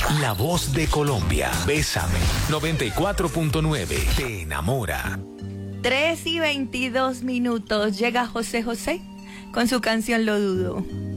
La voz de Colombia. Bésame. 94.9. Te enamora. 3:22. Llega José José con su canción Lo Dudo.